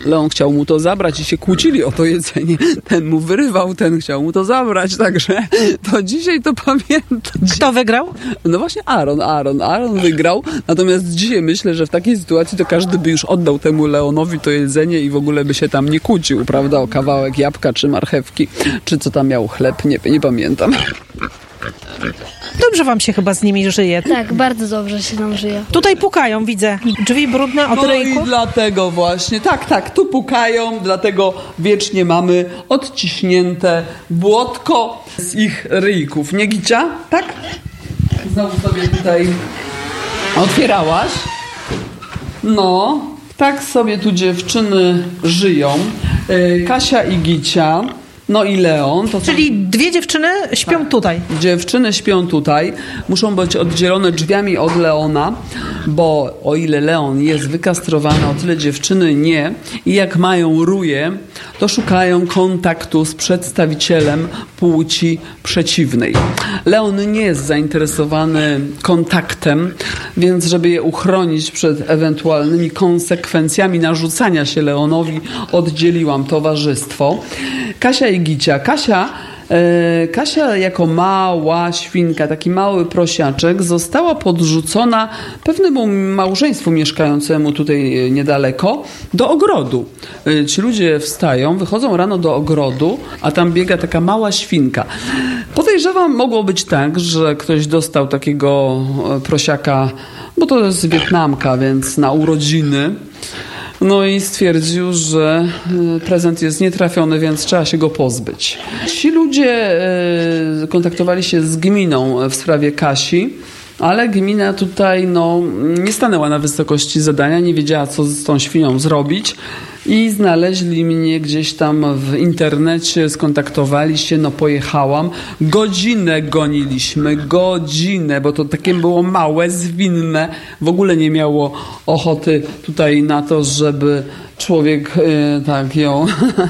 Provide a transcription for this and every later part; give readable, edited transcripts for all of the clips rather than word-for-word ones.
Leon chciał mu to zabrać i się kłócili o to jedzenie. Ten mu wyrywał, ten chciał mu to zabrać, także to dzisiaj to pamiętam. Kto wygrał? No właśnie Aaron wygrał, natomiast dzisiaj myślę, że w takiej sytuacji to każdy by już oddał temu Leonowi to jedzenie i w ogóle by się tam nie kłócił, prawda, o kawałek jabłka, czy marchewki, czy co tam miał, chleb, nie pamiętam. Dobrze wam się chyba z nimi żyje. Tak, bardzo dobrze się nam żyje. Tutaj pukają, widzę. Drzwi brudne od ryjków. No i dlatego właśnie, tak, tu pukają, dlatego wiecznie mamy odciśnięte błotko z ich ryjków. Nie, Gicia? Tak? Znowu sobie tutaj otwierałaś. No, tak sobie tu dziewczyny żyją. Kasia i Gicia. No i Leon. Czyli dwie dziewczyny śpią tutaj. Dziewczyny śpią tutaj. Muszą być oddzielone drzwiami od Leona, bo o ile Leon jest wykastrowany, o tyle dziewczyny nie. I jak mają ruje, to szukają kontaktu z przedstawicielem płci przeciwnej. Leon nie jest zainteresowany kontaktem, więc żeby je uchronić przed ewentualnymi konsekwencjami narzucania się Leonowi, oddzieliłam towarzystwo. Kasia i Gicia. Kasia jako mała świnka, taki mały prosiaczek, została podrzucona pewnemu małżeństwu mieszkającemu tutaj niedaleko do ogrodu. Ci ludzie wstają, wychodzą rano do ogrodu, a tam biega taka mała świnka. Podejrzewam, mogło być tak, że ktoś dostał takiego prosiaka, bo to jest Wietnamka, więc na urodziny. No i stwierdził, że prezent jest nietrafiony, więc trzeba się go pozbyć. Ci ludzie kontaktowali się z gminą w sprawie Kasi, ale gmina tutaj nie stanęła na wysokości zadania, nie wiedziała, co z tą świnią zrobić. I znaleźli mnie gdzieś tam w internecie, skontaktowali się, pojechałam. Godzinę goniliśmy, bo to takie było małe, zwinne. W ogóle nie miało ochoty tutaj na to, żeby człowiek tak ją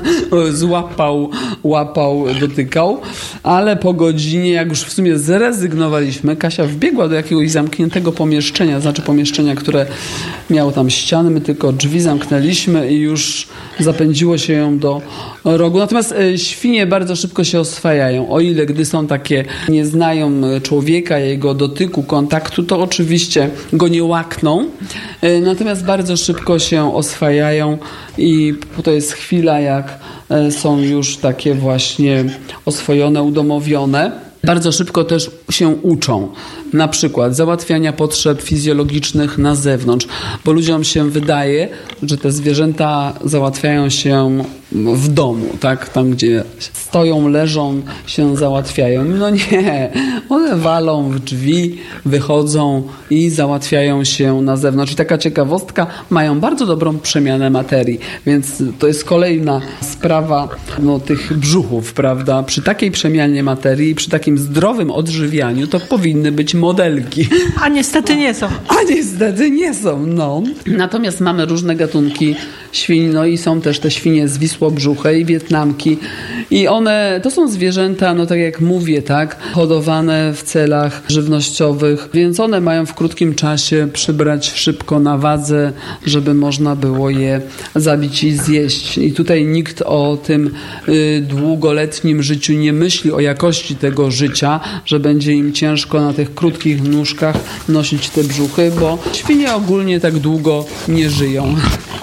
łapał, dotykał. Ale po godzinie, jak już w sumie zrezygnowaliśmy, Kasia wbiegła do jakiegoś zamkniętego pomieszczenia, znaczy pomieszczenia, które miało tam ściany, my tylko drzwi zamknęliśmy i już zapędziło się ją do rogu. Natomiast świnie bardzo szybko się oswajają. O ile gdy są takie, nie znają człowieka, jego dotyku, kontaktu, to oczywiście go nie łakną. Natomiast bardzo szybko się oswajają i to jest chwila, jak są już takie właśnie oswojone, udomowione. Bardzo szybko też się uczą. Na przykład załatwiania potrzeb fizjologicznych na zewnątrz, bo ludziom się wydaje, że te zwierzęta załatwiają się w domu, tak? Tam, gdzie stoją, leżą, się załatwiają. No nie, one walą w drzwi, wychodzą i załatwiają się na zewnątrz. I taka ciekawostka, mają bardzo dobrą przemianę materii, więc to jest kolejna sprawa tych brzuchów, prawda? Przy takiej przemianie materii, przy takim zdrowym odżywianiu, to powinny być modelki. A niestety nie są. Natomiast mamy różne gatunki świń, i są też te świnie zwisłobrzuche i Wietnamki. I one, to są zwierzęta, tak jak mówię, tak, hodowane w celach żywnościowych, więc one mają w krótkim czasie przybrać szybko na wadze, żeby można było je zabić i zjeść. I tutaj nikt o tym długoletnim życiu nie myśli, o jakości tego życia, że będzie im ciężko na tych krótkich nóżkach nosić te brzuchy, bo świnie ogólnie tak długo nie żyją.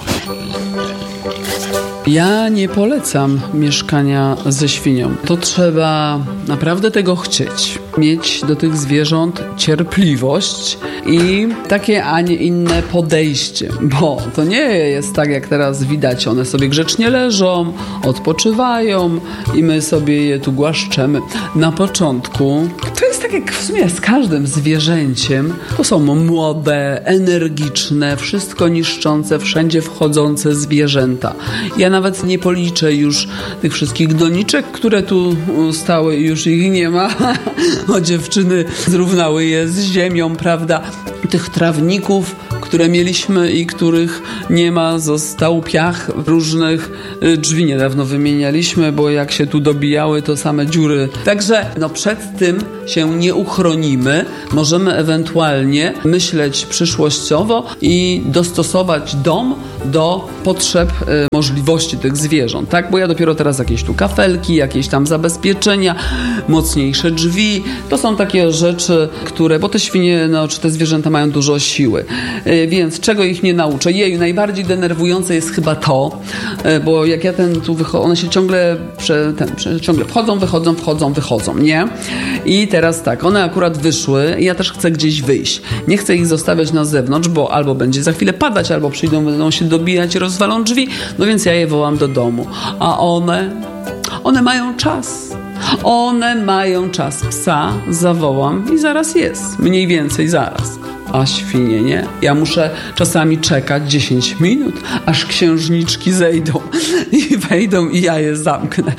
Ja nie polecam mieszkania ze świnią. To trzeba naprawdę tego chcieć. Mieć do tych zwierząt cierpliwość i takie, a nie inne podejście. Bo to nie jest tak, jak teraz widać. One sobie grzecznie leżą, odpoczywają i my sobie je tu głaszczemy. Na początku to jest tak jak w sumie z każdym zwierzęciem. To są młode, energiczne, wszystko niszczące, wszędzie wchodzące zwierzęta. Ja nawet nie policzę już tych wszystkich doniczek, które tu stały i już ich nie ma. O, dziewczyny zrównały je z ziemią, prawda? Tych trawników, które mieliśmy i których nie ma. Został piach różnych drzwi. Niedawno wymienialiśmy, bo jak się tu dobijały, to same dziury. Także przed tym się nie uchronimy. Możemy ewentualnie myśleć przyszłościowo i dostosować dom do potrzeb, możliwości tych zwierząt, tak? Bo ja dopiero teraz jakieś tu kafelki, jakieś tam zabezpieczenia, mocniejsze drzwi. To są takie rzeczy, które, bo te świnie, czy te zwierzęta mają dużo siły. Więc czego ich nie nauczę? Najbardziej denerwujące jest chyba to, bo jak ja one się ciągle wychodzą, nie? I teraz tak, one akurat wyszły i ja też chcę gdzieś wyjść. Nie chcę ich zostawiać na zewnątrz, bo albo będzie za chwilę padać, albo będą się dobijać i rozwalą drzwi, więc ja je wołam do domu. A one mają czas. One mają czas. Psa zawołam i zaraz jest. Mniej więcej zaraz. A świnie nie. Ja muszę czasami czekać 10 minut, aż księżniczki zejdą i wejdą i ja je zamknę.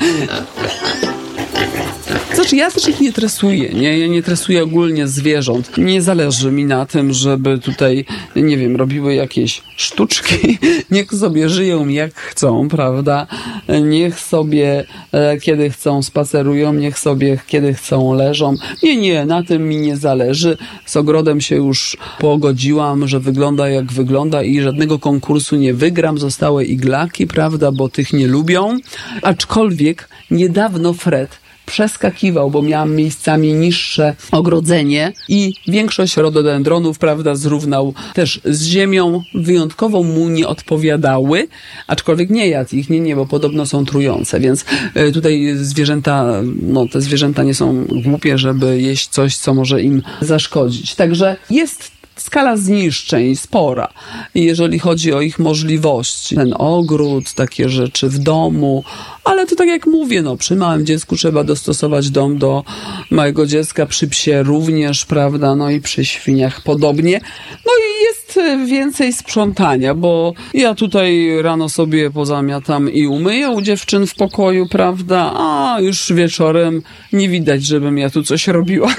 Znaczy, ja też ich nie tresuję, nie? Ja nie tresuję ogólnie zwierząt. Nie zależy mi na tym, żeby tutaj, nie wiem, robiły jakieś sztuczki. Niech sobie żyją jak chcą, prawda? Niech sobie, kiedy chcą, spacerują, niech sobie, kiedy chcą, leżą. Nie, na tym mi nie zależy. Z ogrodem się już pogodziłam, że wygląda jak wygląda i żadnego konkursu nie wygram. Zostały iglaki, prawda, bo tych nie lubią. Aczkolwiek niedawno Fred przeskakiwał, bo miałam miejscami niższe ogrodzenie i większość rododendronów, prawda, zrównał też z ziemią. Wyjątkowo mu nie odpowiadały, aczkolwiek nie jadł ich, nie, bo podobno są trujące, więc tutaj te zwierzęta nie są głupie, żeby jeść coś, co może im zaszkodzić. Także jest skala zniszczeń spora, jeżeli chodzi o ich możliwości. Ten ogród, takie rzeczy w domu, ale to tak jak mówię, przy małym dziecku trzeba dostosować dom do małego dziecka, przy psie również, prawda, i przy świniach podobnie. I jest więcej sprzątania, bo ja tutaj rano sobie pozamiatam i umyję u dziewczyn w pokoju, prawda, a już wieczorem nie widać, żebym ja tu coś robiła.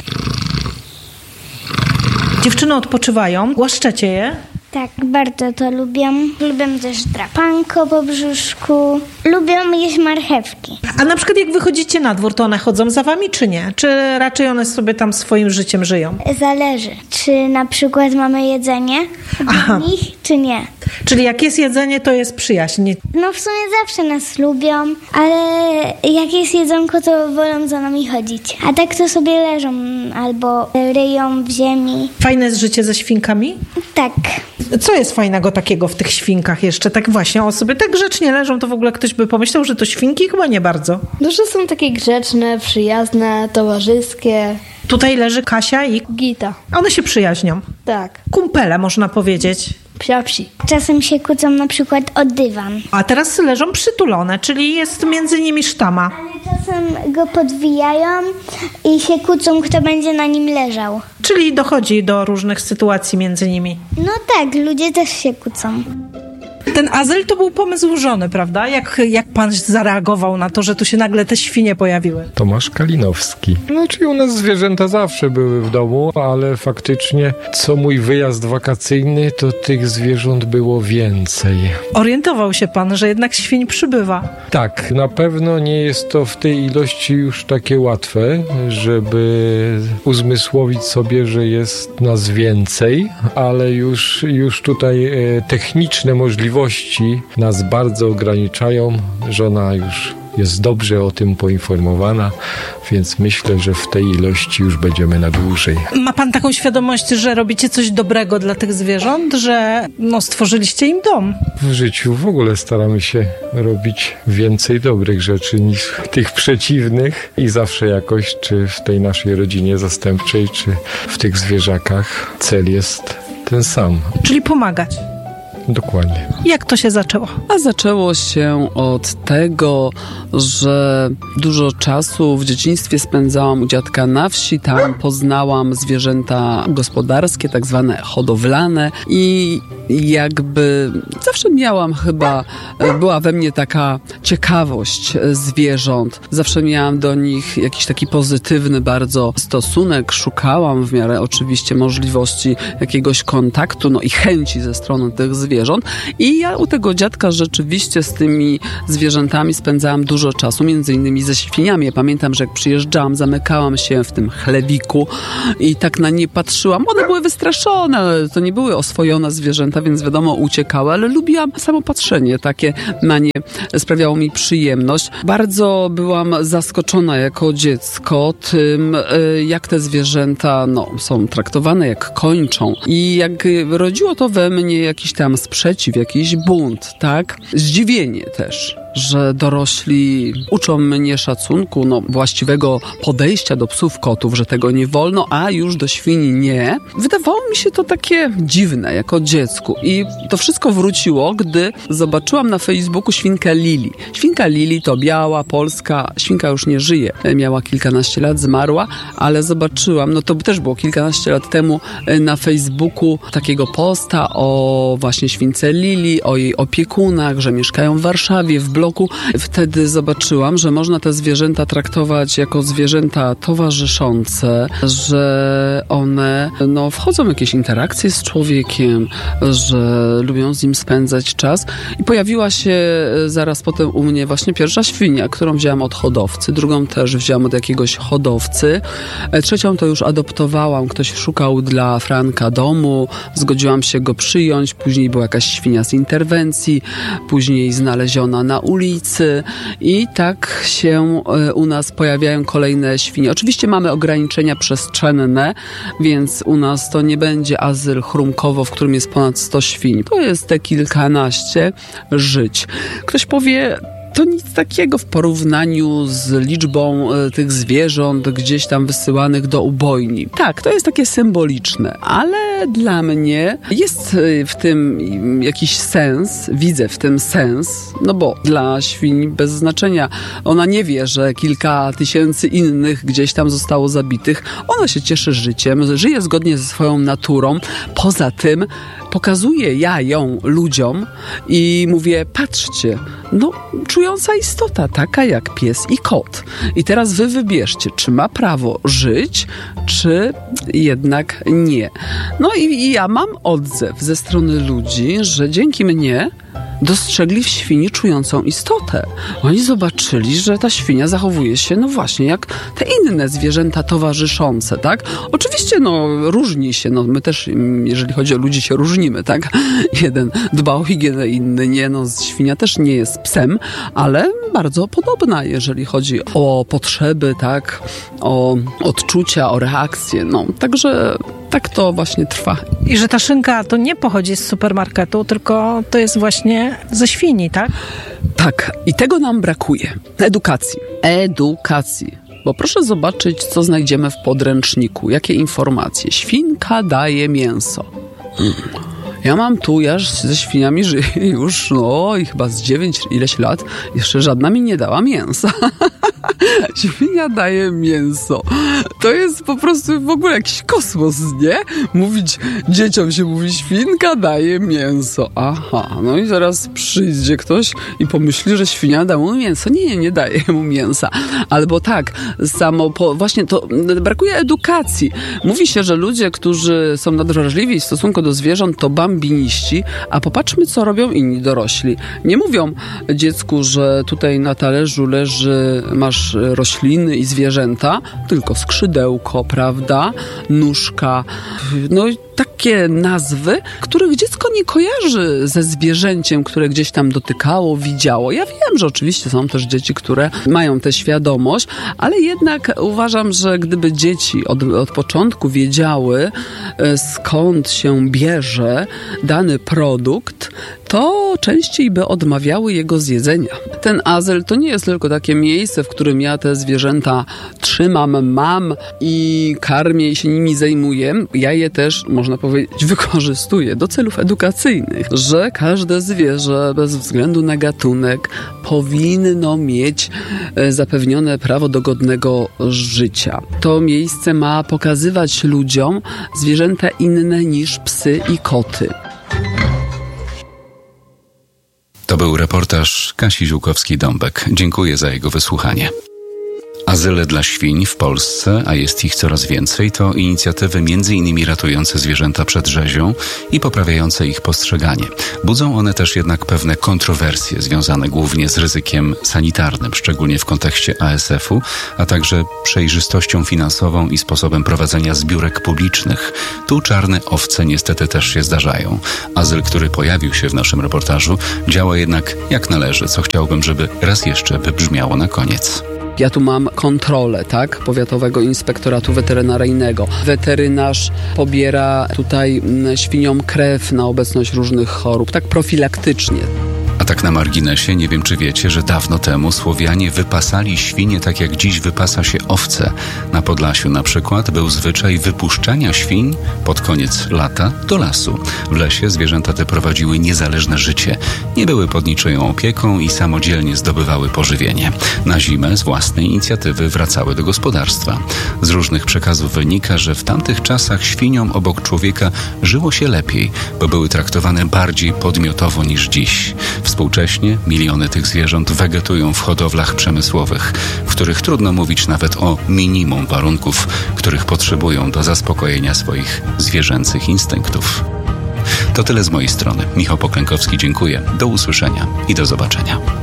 Dziewczyny odpoczywają, głaszczecie je? Tak, bardzo to lubię. Lubię też drapanko po brzuszku. Lubią jeść marchewki. A na przykład jak wychodzicie na dwór, to one chodzą za wami, czy nie? Czy raczej one sobie tam swoim życiem żyją? Zależy. Czy na przykład mamy jedzenie dla nich, czy nie. Czyli jak jest jedzenie, to jest przyjaźń. W sumie zawsze nas lubią, ale jak jest jedzonko, to wolą za nami chodzić. A tak to sobie leżą albo ryją w ziemi. Fajne jest życie ze świnkami? Tak. Co jest fajnego takiego w tych świnkach jeszcze? Tak właśnie, o sobie tak grzecznie leżą, to w ogóle ktoś by pomyślał, że to świnki? Chyba nie bardzo. Że są takie grzeczne, przyjazne, towarzyskie. Tutaj leży Kasia i Gita. one się przyjaźnią. Tak. Kumpele, można powiedzieć. Psia-psi. Czasem się kłócą na przykład o dywan. A teraz leżą przytulone, czyli jest między nimi sztama. Ale czasem go podwijają i się kłócą, kto będzie na nim leżał. Czyli dochodzi do różnych sytuacji między nimi. Tak, ludzie też się kłócą. Ten azyl to był pomysł żony, prawda? Jak pan zareagował na to, że tu się nagle te świnie pojawiły? Tomasz Kalinowski. Czyli u nas zwierzęta zawsze były w domu, ale faktycznie co mój wyjazd wakacyjny, to tych zwierząt było więcej. Orientował się pan, że jednak świń przybywa. Tak, na pewno nie jest to w tej ilości już takie łatwe, żeby uzmysłowić sobie, że jest nas więcej, ale już tutaj techniczne możliwości nas bardzo ograniczają. Żona już jest dobrze o tym poinformowana, więc myślę, że w tej ilości już będziemy na dłużej. Ma pan taką świadomość, że robicie coś dobrego dla tych zwierząt, że stworzyliście im dom? W życiu w ogóle staramy się robić więcej dobrych rzeczy niż tych przeciwnych i zawsze jakoś, czy w tej naszej rodzinie zastępczej, czy w tych zwierzakach, cel jest ten sam. Czyli pomagać. Dokładnie. Jak to się zaczęło? A zaczęło się od tego, że dużo czasu w dzieciństwie spędzałam u dziadka na wsi. Tam poznałam zwierzęta gospodarskie, tak zwane hodowlane i jakby zawsze miałam była we mnie taka ciekawość zwierząt. Zawsze miałam do nich jakiś taki pozytywny bardzo stosunek. Szukałam w miarę oczywiście możliwości jakiegoś kontaktu, no i chęci ze strony tych zwierząt. I ja u tego dziadka rzeczywiście z tymi zwierzętami spędzałam dużo czasu, między innymi ze świniami. Ja pamiętam, że jak przyjeżdżałam, zamykałam się w tym chlewiku i tak na nie patrzyłam. One były wystraszone, to nie były oswojone zwierzęta, więc wiadomo, uciekały, ale lubiłam samo patrzenie takie na nie, sprawiało mi przyjemność. Bardzo byłam zaskoczona jako dziecko tym, jak te zwierzęta są traktowane, jak kończą. I jak rodziło to we mnie jakiś tam sprzeciw, jakiś bunt, tak? Zdziwienie też, że dorośli uczą mnie szacunku, właściwego podejścia do psów, kotów, że tego nie wolno, a już do świni nie. Wydawało mi się to takie dziwne jako dziecku i to wszystko wróciło, gdy zobaczyłam na Facebooku świnkę Lili. Świnka Lili to biała, polska, świnka już nie żyje. Miała kilkanaście lat, zmarła, ale zobaczyłam, to też było kilkanaście lat temu na Facebooku takiego posta o właśnie śwince Lili, o jej opiekunach, że mieszkają w Warszawie, w bloku. Wtedy zobaczyłam, że można te zwierzęta traktować jako zwierzęta towarzyszące, że one wchodzą w jakieś interakcje z człowiekiem, że lubią z nim spędzać czas. I pojawiła się zaraz potem u mnie właśnie pierwsza świnia, którą wzięłam od hodowcy, drugą też wzięłam od jakiegoś hodowcy, trzecią to już adoptowałam, ktoś szukał dla Franka domu, zgodziłam się go przyjąć, później była jakaś świnia z interwencji, później znaleziona na ulicy i tak się u nas pojawiają kolejne świnie. Oczywiście mamy ograniczenia przestrzenne, więc u nas to nie będzie azyl Chrumkowo, w którym jest ponad 100 świń. To jest te kilkanaście żyć. Ktoś powie, to nic takiego w porównaniu z liczbą tych zwierząt gdzieś tam wysyłanych do ubojni. Tak, to jest takie symboliczne, ale dla mnie jest w tym jakiś sens, widzę w tym sens, bo dla świń bez znaczenia. Ona nie wie, że kilka tysięcy innych gdzieś tam zostało zabitych. Ona się cieszy życiem, żyje zgodnie ze swoją naturą. Poza tym pokazuję ja ją ludziom i mówię, patrzcie, czująca istota, taka jak pies i kot. I teraz wy wybierzcie, czy ma prawo żyć, czy jednak nie. I ja mam odzew ze strony ludzi, że dzięki mnie dostrzegli w świni czującą istotę. Oni zobaczyli, że ta świnia zachowuje się, właśnie jak te inne zwierzęta towarzyszące, tak? Oczywiście, różni się, my też, jeżeli chodzi o ludzi, się różnimy, tak? Jeden dba o higienę, inny nie, świnia też nie jest psem, ale bardzo podobna, jeżeli chodzi o potrzeby, tak? O odczucia, o reakcje, także tak to właśnie trwa. I że ta szynka to nie pochodzi z supermarketu, tylko to jest właśnie ze świni, tak? Tak. I tego nam brakuje. Edukacji. Bo proszę zobaczyć, co znajdziemy w podręczniku. Jakie informacje. Świnka daje mięso. Ja mam tu, ja ze świniami żyję już, i chyba z 9 ileś lat. Jeszcze żadna mi nie dała mięsa. Świnia daje mięso. To jest po prostu w ogóle jakiś kosmos, nie? Dzieciom się mówi, świnka daje mięso. Aha, i zaraz przyjdzie ktoś i pomyśli, że świnia da mu mięso. Nie daje mu mięsa. Albo tak, właśnie to brakuje edukacji. Mówi się, że ludzie, którzy są nadwrażliwi w stosunku do zwierząt, to bambiniści, a popatrzmy, co robią inni dorośli. Nie mówią dziecku, że tutaj na talerzu masz rośliny i zwierzęta, tylko skrzydełko, prawda? Nóżka. Takie nazwy, których dziecko nie kojarzy ze zwierzęciem, które gdzieś tam dotykało, widziało. Ja wiem, że oczywiście są też dzieci, które mają tę świadomość, ale jednak uważam, że gdyby dzieci od początku wiedziały, skąd się bierze dany produkt, to częściej by odmawiały jego zjedzenia. Ten azyl to nie jest tylko takie miejsce, w którym ja te zwierzęta trzymam, mam i karmię i się nimi zajmuję. Ja je też, można powiedzieć, wykorzystuje do celów edukacyjnych, że każde zwierzę bez względu na gatunek powinno mieć zapewnione prawo do godnego życia. To miejsce ma pokazywać ludziom zwierzęta inne niż psy i koty. To był reportaż Kasi Ziółkowskiej-Dąbek. Dziękuję za jego wysłuchanie. Azyle dla świń w Polsce, a jest ich coraz więcej, to inicjatywy m.in. ratujące zwierzęta przed rzezią i poprawiające ich postrzeganie. Budzą one też jednak pewne kontrowersje związane głównie z ryzykiem sanitarnym, szczególnie w kontekście ASF-u, a także przejrzystością finansową i sposobem prowadzenia zbiórek publicznych. Tu czarne owce niestety też się zdarzają. Azyl, który pojawił się w naszym reportażu, działa jednak jak należy, co chciałbym, żeby raz jeszcze wybrzmiało na koniec. Ja tu mam kontrolę, tak? Powiatowego Inspektoratu Weterynaryjnego. Weterynarz pobiera tutaj świniom krew na obecność różnych chorób, tak profilaktycznie. A tak na marginesie, nie wiem czy wiecie, że dawno temu Słowianie wypasali świnie tak jak dziś wypasa się owce. Na Podlasiu na przykład był zwyczaj wypuszczania świń pod koniec lata do lasu. W lesie zwierzęta te prowadziły niezależne życie. Nie były pod niczyją opieką i samodzielnie zdobywały pożywienie. Na zimę z własnej inicjatywy wracały do gospodarstwa. Z różnych przekazów wynika, że w tamtych czasach świniom obok człowieka żyło się lepiej, bo były traktowane bardziej podmiotowo niż dziś. Współcześnie miliony tych zwierząt wegetują w hodowlach przemysłowych, w których trudno mówić nawet o minimum warunków, których potrzebują do zaspokojenia swoich zwierzęcych instynktów. To tyle z mojej strony. Michał Poklękowski, dziękuję. Do usłyszenia i do zobaczenia.